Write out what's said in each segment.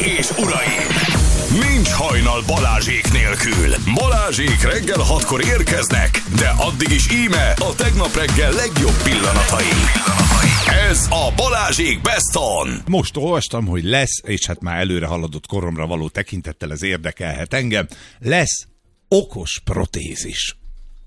és uraim! Nincs hajnal Balázsék nélkül. Balázsék reggel 6-kor érkeznek, de addig is íme a tegnap reggel legjobb pillanatai. Ez a Balázsék Best On. Most olvastam, hogy lesz, és hát már előre haladott koromra való tekintettel ez érdekelhet engem, lesz okos protézis.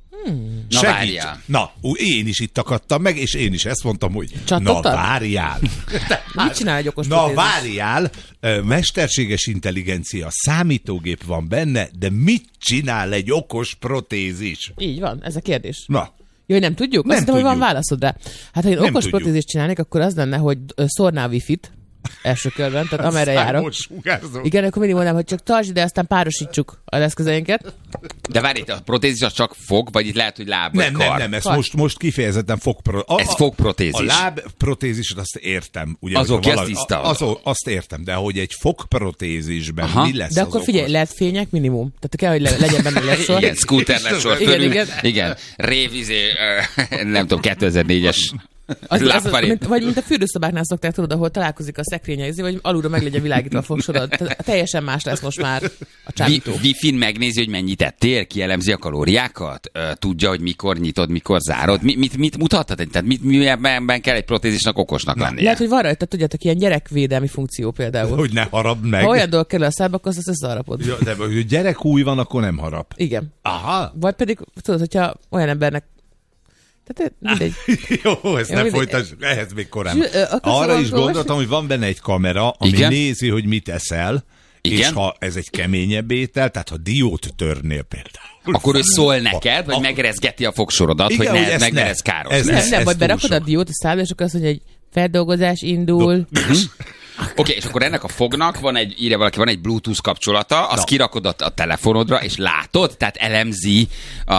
Na várjál. Na, én is itt akadtam meg, és én is ezt mondtam, hogy Csattottad? na várjál. Mit csinál egy okos Na protézis? várjál, mesterséges intelligencia, számítógép van benne, de mit csinál egy okos protézis? Így van, ez a kérdés. Na, Jó, hogy nem tudjuk? Nem Azt hiszem, hogy van tudjuk. válaszod rá. Hát, ha én Nem okos tudjuk. protézist csinálnék, akkor az lenne, hogy szórnál wifi-t első körben, tehát amerre járok. számos sugárzó. Igen, akkor mindig mondanám, hogy csak tartsd ide, aztán párosítsuk az eszközeinket. De várj, a protézis az csak fog, vagy itt lehet, hogy láb vagy kar? Nem, ez Kar. most kifejezetten Ez fogprotézis. A lábprotézist azt értem. Ugye, Az hogyha oké, ez tiszta. azt értem, de hogy egy fogprotézisben Aha. mi lesz De az akkor figyelj, okos? lehet fények minimum. Tehát kell, hogy legyen benne lesor. Igen, scooter lesor Igen, fölül. igen. Igen, révizé, nem tudom, 2004-es Az, lábfaré. vagy mint a fürdőszobáknál szokták, tudod, ahol találkozik a szekrénye, vagy alulra meg legyen világítva a fogsorod. Tehát teljesen más lesz most már a csábító. Wi-Fi-n megnézi, hogy mennyit ettél, kielemzi a kalóriákat, tudja, hogy mikor nyitod, mikor zárod. Mit mutathat? Tehát miben kell egy protézisnak okosnak lennie? Lehet, hogy van rajta, tudjátok, ilyen gyerekvédelmi funkció például. Hogy ne harapd meg. Ha olyan dolog kerül a szába, akkor azt összeharapod. Ja, de hogy gyerekúj van, akkor nem harap. Igen. Aha. Vagy pedig, tudod, hogyha olyan embernek... Tehát mindegy. Jó, ezt Ja, nem mindegy. folytasd, ehhez még korán. Akarsz Arra is olvasni? gondoltam, hogy van benne egy kamera, ami Igen? nézi, hogy mit eszel, Igen? és ha ez egy keményebb étel, tehát ha diót törnél például. Akkor ő szól neked, vagy megrezgeti a fogsorodat, Igen, hogy hogy ne, ezt meg ne. ne lesz káros. Ez ne. ne. Nem, vagy túl berakod a sok. diót a szádba, és akkor azt mondja, hogy feldolgozás indul. Oké, és akkor ennek a fognak írja valaki, van egy Bluetooth kapcsolata, azt kirakod a telefonodra, és látod, tehát elemzi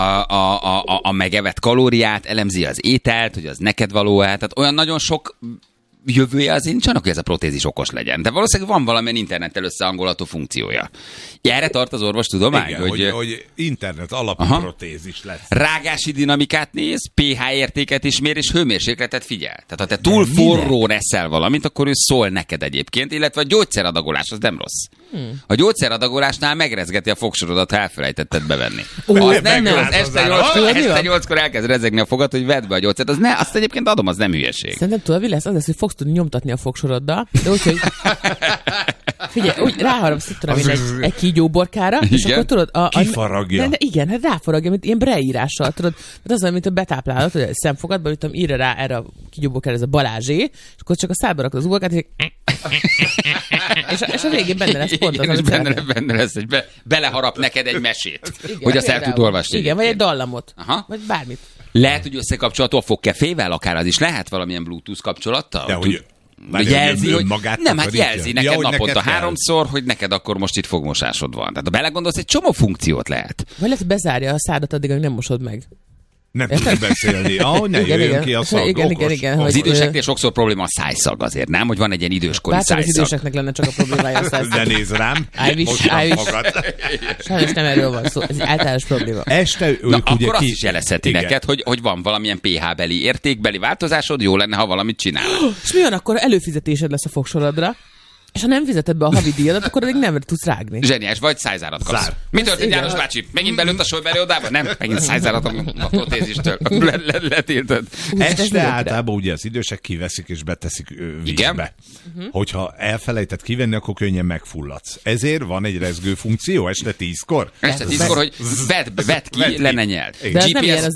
a megevett kalóriát, elemzi az ételt, hogy az neked való-e, tehát olyan nagyon sok jövője az nincs annak, hogy ez a protézis okos legyen. De valószínűleg van valamilyen internettel összehangolható funkciója. Erre tart az orvostudomány? Igen, hogy internet alapú Aha. protézis lesz. Rágási dinamikát néz, pH értéket is mér, és hőmérsékletet figyel. Tehát ha te túl minek? forrón eszel valamit, akkor ő szól neked egyébként, illetve a gyógyszeradagolás, az nem rossz. A gyógyszeradagolásnál megrezgeti a fogsorodat, ha elfelejtetted bevenni. Az nem jó, az este 8-kor elkezd rezegni a fogad, hogy vedd be a gyógyszert. Azt egyébként adom, az nem hülyeség. Szerintem tudod, mi lesz? Az lesz, hogy fogsz tudni nyomtatni a fogsoroddal, de úgy, hogy figyelj, úgy ráharapsz itt tudom én egy kígyóborkára, és Igen. akkor tudod... Kifaragja. De igen, hát ráfaragja, mint ilyen breírással, tudod. Tehát az olyan, mint a betáplálat, hogy a szemfogadba, hogy írja rá erre a kígyóborkára, ez a Balázsé, és akkor csak a szádba rakod az uborkát, és a végén benne lesz pont az, Igen, és amit benne lesz, hogy beleharap neked egy mesét, igen, hogy azt el például. tud olvasni. Igen, vagy egy egyébként. dallamot. Aha. Vagy bármit. Lehet, hogy összekapcsolható a fogkefével, akár az is lehet valamilyen Bluetooth kapcsolattal? De hogy... Jelzi, hogy magát nem, hát takarítja? jelzi neked hogy naponta neked kell. 3-szor, hogy neked akkor most itt fogmosásod van. Tehát ha belegondolsz, egy csomó funkciót lehet. Vagy lehet, hogy bezárja a szádat addig, amíg nem mosod meg. Nem tudsz beszélni. Ahogy ne Igen, jöjjön igen. ki a szag. Igen, okos. igen, Az hogy- időseknél sokszor probléma a szájszag azért, nem? Hogy van egy ilyen időskori Bárcsak az szájszag. időseknek lenne csak a problémája a Ne szájszag. nézz rám. I wish, Mosd I wish. magad. Sajnos nem erről van szó, ez egy általános probléma. Este ők Na, ugye akkor azt is jelezheti Igen. neked, hogy van valamilyen pH-beli, értékbeli változásod, jó lenne, ha valamit csinál. És mi van, akkor előfizetésed lesz a fogsorodra, és ha nem fizeted be a havi díjadat, akkor addig nem tudsz rágni. Zseniás, vagy szájzárat kapsz. Zár. Mi történt, Igen. János bácsi? Megint belőtt a sojbeli odába? Nem, megint szájzárat a protézistől. Letiltod. Este mindegyre. általában ugye az idősek kiveszik és beteszik vízbe. Igen. Hogyha elfelejtett kivenni, akkor könnyen megfulladsz. Ezért van egy rezgő funkció este 10-kor. Este 10-kor, hogy vedd ki, Vedd ki. le ne nyeld. Igen. De ez nem ilyen, GPS az